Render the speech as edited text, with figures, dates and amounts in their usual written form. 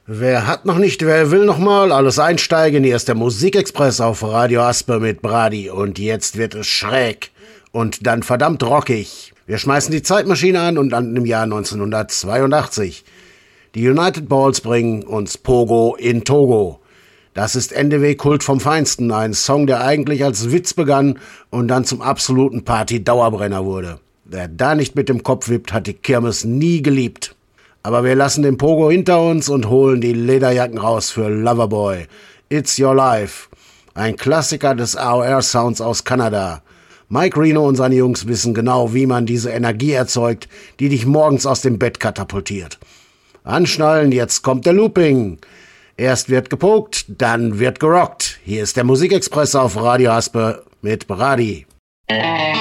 Wer hat noch nicht, wer will noch mal? Alles einsteigen, hier ist der Musikexpress auf Radio Asper mit Brady und jetzt wird es schräg und dann verdammt rockig. Wir schmeißen die Zeitmaschine an und landen im Jahr 1982. Die United Balls bringen uns Pogo in Togo. Das ist NDW-Kult vom Feinsten, ein Song, der eigentlich als Witz begann und dann zum absoluten Party-Dauerbrenner wurde. Wer da nicht mit dem Kopf wippt, hat die Kirmes nie geliebt. Aber wir lassen den Pogo hinter uns und holen die Lederjacken raus für Loverboy. It's Your Life. Ein Klassiker des AOR-Sounds aus Kanada. Mike Reno und seine Jungs wissen genau, wie man diese Energie erzeugt, die dich morgens aus dem Bett katapultiert. Anschnallen, jetzt kommt der Looping. Erst wird gepokt, dann wird gerockt. Hier ist der Musikexpress auf Radio Asper mit Brady.